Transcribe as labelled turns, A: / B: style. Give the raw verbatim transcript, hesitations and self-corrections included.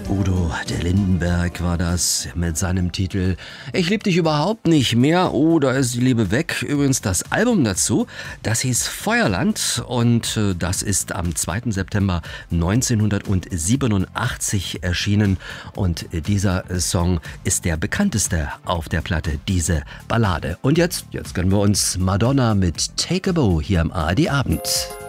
A: Udo der Lindenberg war das mit seinem Titel Ich lieb dich überhaupt nicht mehr, oh, da ist die Liebe weg. Übrigens das Album dazu, das hieß Feuerland und das ist am zweiten September neunzehnhundertsiebenundachtzig erschienen und dieser Song ist der bekannteste auf der Platte, diese Ballade. Und jetzt, jetzt gönnen wir uns Madonna mit Take a Bow hier im A R D Abend.